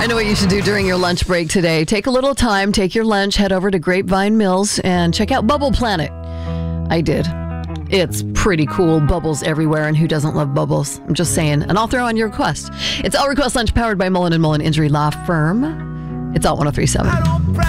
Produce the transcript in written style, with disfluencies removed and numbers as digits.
know what you should do during your lunch break today. Take a little time, take your lunch, head over to Grapevine Mills and check out Bubble Planet. I did. It's pretty cool. Bubbles everywhere, and who doesn't love bubbles? I'm just saying. And I'll throw on your request. It's All Request Lunch powered by Mullen & Mullen Injury Law Firm. It's Alt 103.7.